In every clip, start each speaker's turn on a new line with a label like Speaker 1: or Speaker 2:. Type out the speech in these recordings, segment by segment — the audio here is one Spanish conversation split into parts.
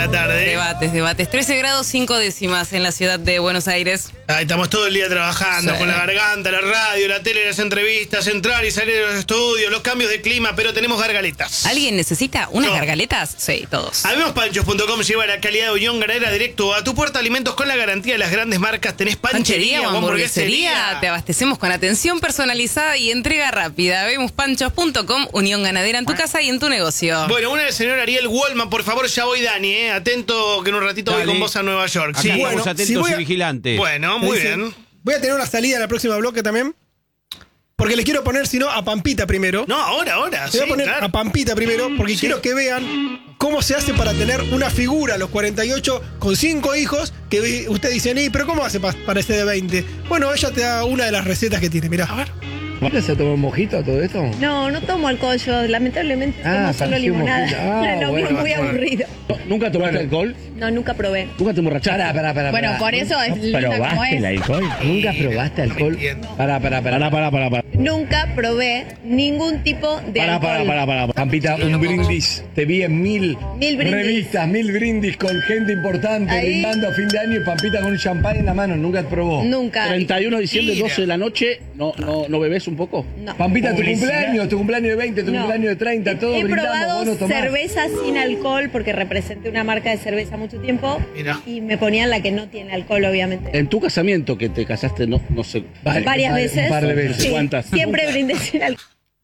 Speaker 1: la tarde.
Speaker 2: Debates. 13 grados 5 décimas en la ciudad de Buenos Aires.
Speaker 1: Ahí estamos todo el día trabajando,
Speaker 2: Sí.
Speaker 1: con la garganta, la radio, la tele, las entrevistas, entrar y salir de los estudios, los cambios de clima, pero tenemos gargaletas.
Speaker 2: ¿Alguien necesita unas
Speaker 1: No.
Speaker 2: gargaletas? Sí, todos.
Speaker 1: Habemospanchos.com lleva la calidad de Unión Ganadera directo a tu puerta. Alimentos con la garantía de las grandes marcas. Tenés panchería o hamburguesería.
Speaker 2: Te abastecemos con atención personalizada y entrega rápida. Habemospanchos.com, Unión Ganadera en tu casa y en tu negocio.
Speaker 1: Bueno, una del señor Ariel Wallman, por favor, ya voy, Dani, Atento que en un ratito voy
Speaker 3: Dale.
Speaker 1: con vos a Nueva York.
Speaker 3: Acá
Speaker 1: Sí.
Speaker 3: estamos
Speaker 4: Bueno,
Speaker 3: atentos
Speaker 4: si voy
Speaker 3: y
Speaker 4: a-
Speaker 3: vigilantes.
Speaker 1: Bueno, muy
Speaker 4: Dice,
Speaker 1: bien.
Speaker 4: Voy a tener una salida en la próxima bloque también. Porque le quiero poner, si no, a Pampita primero.
Speaker 1: No, ahora.
Speaker 4: Le
Speaker 1: Sí,
Speaker 4: voy a poner
Speaker 1: claro.
Speaker 4: a Pampita primero porque quiero que vean cómo se hace para tener una figura a los 48 con 5 hijos. Que usted dice, pero ¿cómo hace para ese de 20? Bueno, ella te da una de las recetas que tiene. Mirá. A ver.
Speaker 5: ¿Vas a tomar un mojito todo esto?
Speaker 6: No, no tomo alcohol yo, lamentablemente tomo solo
Speaker 5: pareció un
Speaker 6: limonada.
Speaker 5: mojito. Ah,
Speaker 6: Lo
Speaker 5: bueno,
Speaker 6: mío es muy
Speaker 5: bueno.
Speaker 6: aburrido.
Speaker 5: ¿Nunca tomaste alcohol?
Speaker 6: No, nunca probé.
Speaker 5: ¿Nunca te emborrachaste? Pará.
Speaker 6: Bueno, por eso es linda como
Speaker 5: ¿Probaste
Speaker 6: es.
Speaker 5: el alcohol? ¿Nunca probaste alcohol?
Speaker 1: entiendo.
Speaker 5: Pará.
Speaker 6: Nunca probé ningún tipo de alcohol.
Speaker 5: Pará. Pampita, un brindis. Te vi en mil
Speaker 6: brindis.
Speaker 5: revistas, 1000 brindis con gente importante,
Speaker 6: Ahí.
Speaker 5: brindando a fin de año y Pampita con un champán en la mano. ¿Nunca probó?
Speaker 6: Nunca.
Speaker 7: 31 de diciembre,
Speaker 1: Mira.
Speaker 7: 12 de la noche, ¿no bebés un poco?
Speaker 6: No.
Speaker 5: Pampita, tu
Speaker 1: Publicidad.
Speaker 5: cumpleaños de 20, tu
Speaker 6: No.
Speaker 5: cumpleaños de 30, todo
Speaker 6: He
Speaker 5: brindamos,
Speaker 6: probado
Speaker 5: vos no tomás.
Speaker 6: cerveza sin alcohol porque representé una marca de cerveza mucho tiempo.
Speaker 1: Mira.
Speaker 6: Y me ponían la que no tiene alcohol, obviamente.
Speaker 7: En tu casamiento, que te casaste, no sé.
Speaker 6: Varias veces.
Speaker 5: Un par de veces.
Speaker 6: Sí,
Speaker 7: ¿Cuántas?
Speaker 6: Siempre brindé sin alcohol.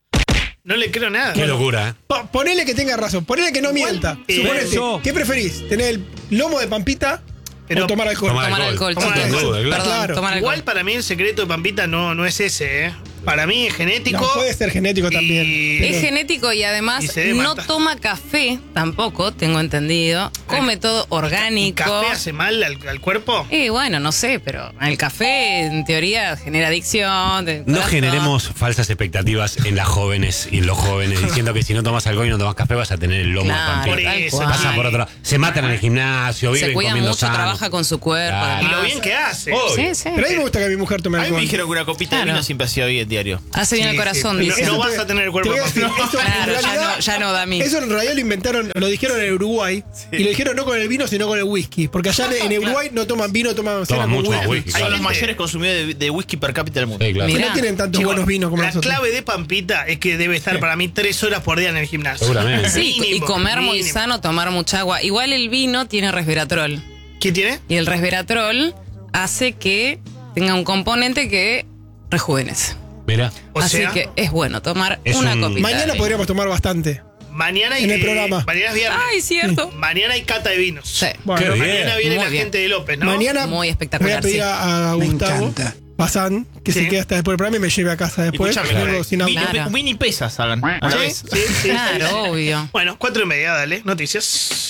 Speaker 1: No le creo nada.
Speaker 8: Qué locura, ¿eh?
Speaker 4: Ponele que tenga razón, ponele que no mienta. Suponete,
Speaker 3: Eso.
Speaker 4: ¿qué preferís? ¿Tener el lomo de Pampita
Speaker 1: Pero
Speaker 4: o tomar alcohol?
Speaker 8: Tomar
Speaker 2: Tomar alcohol,
Speaker 1: Tomar
Speaker 2: chicos.
Speaker 1: alcohol,
Speaker 2: Perdón,
Speaker 4: claro.
Speaker 2: tomar alcohol.
Speaker 1: Igual para mí el secreto de Pampita no es ese, ¿eh? Para mí es genético.
Speaker 4: No, puede ser genético también.
Speaker 2: Es genético y además
Speaker 1: Y se debe
Speaker 2: no
Speaker 1: matar.
Speaker 2: toma café tampoco, tengo entendido. Come todo
Speaker 1: ¿El
Speaker 2: orgánico.
Speaker 1: café hace mal al cuerpo?
Speaker 2: Y bueno, no sé, pero el café en teoría genera adicción.
Speaker 8: No generemos falsas expectativas en las jóvenes y en los jóvenes, diciendo que si no tomas alcohol y no tomas café vas a tener el lomo
Speaker 2: Claro,
Speaker 8: de
Speaker 1: Por
Speaker 8: Pampita.
Speaker 1: eso,
Speaker 2: cual.
Speaker 8: Pasa por otro. Se matan en el gimnasio,
Speaker 2: Se
Speaker 8: viven
Speaker 2: cuida
Speaker 8: comiendo
Speaker 2: mucho,
Speaker 8: sano.
Speaker 2: trabaja con su cuerpo.
Speaker 8: Claro.
Speaker 1: Y
Speaker 2: además.
Speaker 1: lo bien que hace.
Speaker 2: Sí, sí.
Speaker 4: Pero a mí me gusta que mi mujer tome
Speaker 9: A mí me
Speaker 4: alcohol.
Speaker 9: dijeron que una copita de
Speaker 2: Claro.
Speaker 9: vino siempre hacía bien diario.
Speaker 2: Hace bien el corazón,
Speaker 1: sí.
Speaker 2: dice.
Speaker 1: No vas a tener el cuerpo
Speaker 4: Te voy a decir,
Speaker 1: Pampita.
Speaker 4: eso en
Speaker 2: Claro,
Speaker 4: realidad-
Speaker 2: ya no, Dami.
Speaker 4: Eso en realidad lo inventaron, lo dijeron en Uruguay. Y lo dijeron no con el vino, sino con el whisky. Porque allá en Uruguay no toman vino, toman cena con
Speaker 8: mucho más
Speaker 4: whisky.
Speaker 8: whisky.
Speaker 9: Son
Speaker 8: Claro.
Speaker 9: los mayores consumidores de whisky per cápita del mundo.
Speaker 8: Sí, claro.
Speaker 4: Que
Speaker 2: Mirá.
Speaker 4: no tienen tantos
Speaker 1: Chicos,
Speaker 4: buenos vinos como
Speaker 1: la
Speaker 4: nosotros.
Speaker 1: clave de Pampita es que debe estar para mí 3 horas por día en el gimnasio.
Speaker 8: Seguramente.
Speaker 2: Sí, y
Speaker 1: Mínimo,
Speaker 2: comer muy
Speaker 1: mínimo.
Speaker 2: sano, tomar mucha agua. Igual el vino tiene resveratrol.
Speaker 1: ¿Qué tiene?
Speaker 2: Y el resveratrol hace que tenga un componente que rejuvenece.
Speaker 8: Mira.
Speaker 1: O
Speaker 2: Así
Speaker 1: sea,
Speaker 2: que es bueno tomar
Speaker 8: Es
Speaker 2: una
Speaker 8: un-
Speaker 2: copita.
Speaker 4: Mañana
Speaker 2: de
Speaker 4: podríamos tomar bastante.
Speaker 1: mañana hay
Speaker 4: en el programa.
Speaker 1: Mañana es viernes.
Speaker 2: Ay, cierto.
Speaker 1: Mañana hay cata de vinos.
Speaker 2: Sí.
Speaker 4: Bueno,
Speaker 8: Qué bien.
Speaker 1: Mañana viene
Speaker 2: Muy
Speaker 1: la
Speaker 2: bien.
Speaker 1: gente de López, ¿no?
Speaker 4: mañana
Speaker 2: Muy espectacular,
Speaker 4: voy a pedir
Speaker 2: sí.
Speaker 4: a Gustavo Bazán que
Speaker 1: Sí.
Speaker 4: se quede hasta después del programa y me lleve a casa después.
Speaker 9: Escuchame,
Speaker 4: Vengo sin auto.
Speaker 2: Claro.
Speaker 9: Mini pesas hagan. A la
Speaker 1: Sí,
Speaker 9: vez.
Speaker 1: sí, sí.
Speaker 2: Claro, obvio.
Speaker 1: Bueno, 4:30, dale. Noticias.